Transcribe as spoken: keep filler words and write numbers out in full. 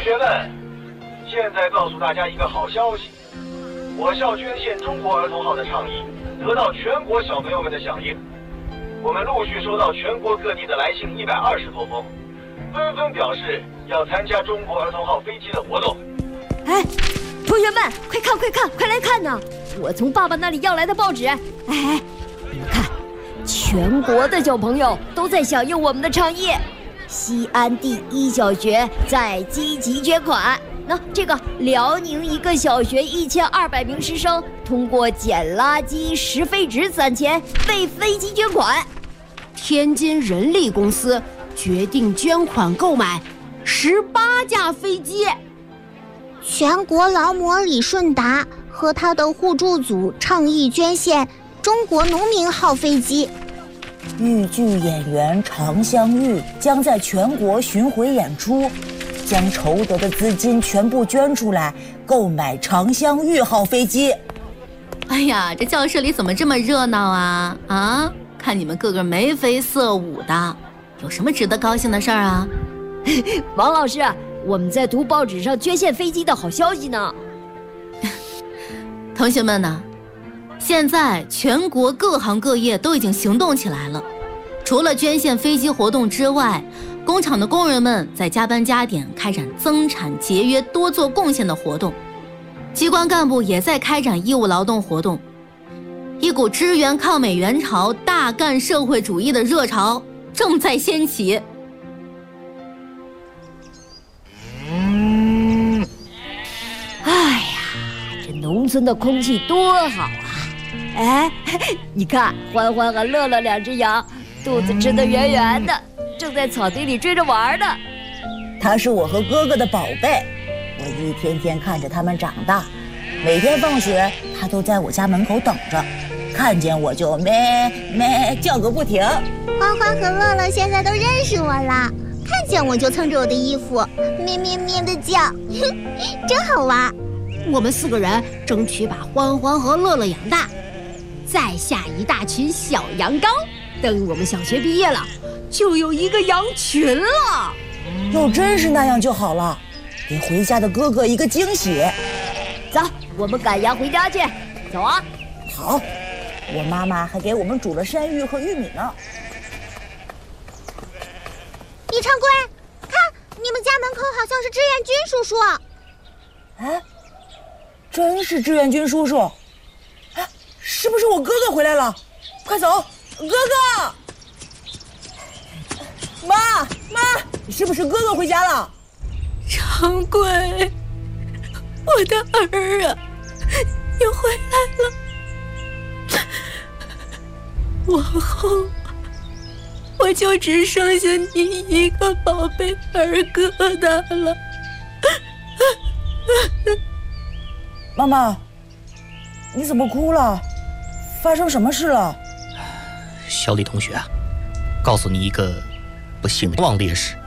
学们，现在告诉大家一个好消息，我校捐献中国儿童号的倡议得到全国小朋友们的响应，我们陆续收到全国各地的来信一百二十多封，纷纷表示要参加中国儿童号飞机的活动。 哎，同学们，快看快看，快来看呐！我从爸爸那里要来的报纸。哎，你们看，全国的小朋友都在响应我们的倡议。西安第一小学在积极捐款。那这个辽宁一个小学一千二百名师生通过捡垃圾、拾废纸攒钱为飞机捐款。 天津人力公司决定捐款购买十八架飞机。 全国劳模李顺达和他的互助组倡议捐献中国农民号飞机。 豫剧演员常香玉将在全国巡回演出，将筹得的资金全部捐出来购买常香玉号飞机。 哎呀，这教室里怎么这么热闹啊啊！看你们个个眉飞色舞的，有什么值得高兴的事儿啊？ 王老师，我们在读报纸上捐献飞机的好消息呢。 同学们呢，现在全国各行各业都已经行动起来了。除了捐献飞机活动之外，工厂的工人们在加班加点开展增产节约多做贡献的活动，机关干部也在开展义务劳动活动。一股支援抗美援朝、大干社会主义的热潮正在掀起。 哎呀，这农村的空气多好啊！哎，你看，欢欢和乐乐两只羊，肚子吃得圆圆的，正在草地里追着玩呢。 他是我和哥哥的宝贝，我一天天看着他们长大，每天放学他都在我家门口等着，看见我就咩咩叫个不停。 欢欢和乐乐现在都认识我了，看见我就蹭着我的衣服咩咩咩的叫，真好玩。 我们四个人争取把欢欢和乐乐养大，再下一大群小羊羔，等我们小学毕业了就有一个羊群了。 要真是那样就好了，给回家的哥哥一个惊喜。 走，我们赶羊回家去。走啊！ 好，我妈妈还给我们煮了山芋和玉米呢。 李长贵，看你们家门口好像是志愿军叔叔。 哎，真是志愿军叔叔！哎，是不是我哥哥回来了？快走，哥哥！妈妈，是不是哥哥回家了？ 长贵，我的儿啊，你回来了。往后我就只剩下你一个宝贝儿疙瘩了。 妈妈，你怎么哭了？发生什么事了？ 小李同学啊，告诉你一个不幸的忘烈史。